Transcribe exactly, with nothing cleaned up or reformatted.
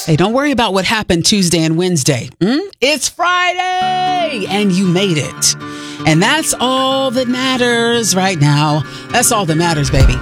Hey, don't worry about what happened Tuesday and Wednesday. Hmm? It's Friday and you made it. And that's all that matters right now. That's all that matters, baby.